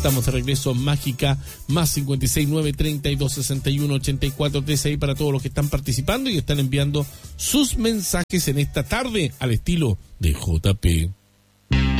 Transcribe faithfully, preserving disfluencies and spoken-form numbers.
Estamos de regreso, Mágica, más cincuenta y seis, nueve, treinta y dos, sesenta y uno, ochenta y cuatro, trece, ahí para todos los que están participando y están enviando sus mensajes en esta tarde al estilo de J P.